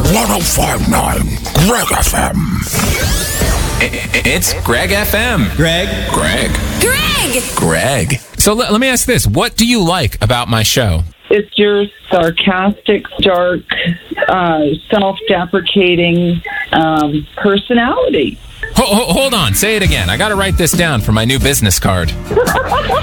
1059 Greg FM. It's Greg FM. Greg. So let me ask this. What do you like about my show? It's your sarcastic, dark, self-deprecating personality. Hold on. Say it again. I got to write this down for my new business card.